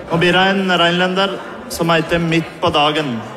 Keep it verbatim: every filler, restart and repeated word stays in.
Nå blir det en reinlender som heter Midt på dagen.